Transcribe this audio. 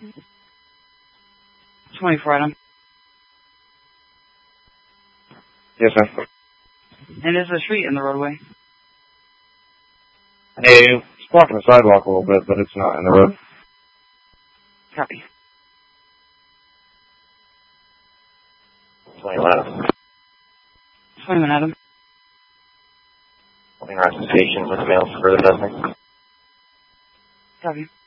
24, Adam. Yes, sir. And is there a street in the roadway? Hey, it's blocking the sidewalk a little bit, but it's not in the road. Copy. 21, Adam. 21, Adam. Holding Rock Station with the mail for further testing. Copy.